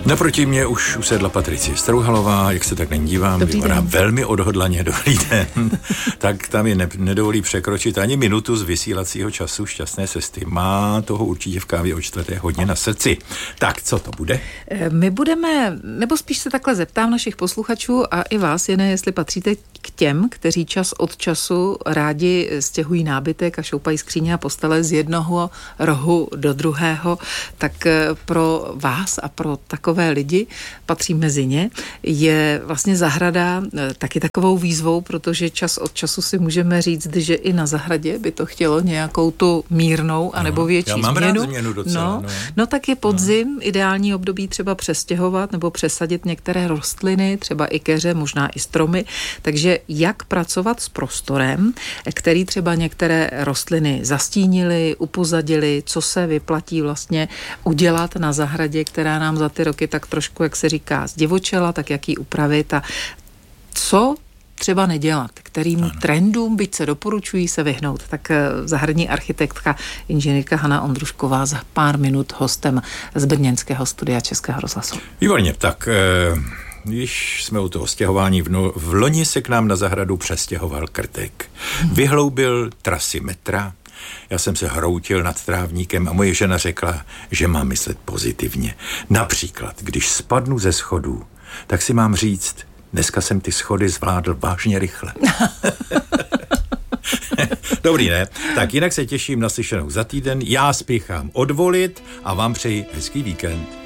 Naproti mě už usedla Patricie Strouhalová, jak se tak není dívám, vypadá velmi odhodlaně, dobrý den. Tak tam je nedovolí překročit ani minutu z vysílacího času Šťastné cesty. Má toho určitě v kávě o 4 hodně na srdci. Tak, co to bude? My budeme, nebo spíš se takhle zeptám našich posluchačů a i vás, Jene, jestli patříte k těm, kteří čas od času rádi stěhují nábytek a šoupají skříně a postele z jednoho rohu do druhého, tak pro vás a pro takové lidi, patří mezi ně, je vlastně zahrada taky takovou výzvou, protože čas od času si můžeme říct, že i na zahradě by to chtělo nějakou tu mírnou anebo větší změnu. Já mám rád změnu docela. No tak je podzim, ideální období třeba přestěhovat nebo přesadit některé rostliny, třeba i keře, možná i stromy. Takže jak pracovat s prostorem, který třeba některé rostliny zastínily, upozadily, co se vyplatí vlastně udělat na zahradě, která nám za ty roky tak trošku, jak se říká, zdivočela, tak jak ji upravit a co třeba nedělat, kterým trendům, byť se doporučují, se vyhnout. Tak zahradní architektka, inženýrka Hana Ondrušková za pár minut hostem z brněnského studia Českého rozhlasu. Výborně, tak když jsme u toho stěhování, v loni se k nám na zahradu přestěhoval krtek. Vyhloubil trasy metra, já jsem se hroutil nad trávníkem a moje žena řekla, že mám myslet pozitivně. Například, když spadnu ze schodů, tak si mám říct, dneska jsem ty schody zvládl vážně rychle. Dobrý, ne? Tak jinak se těším na slyšenou za týden. Já spěchám odvolit a vám přeji hezký víkend.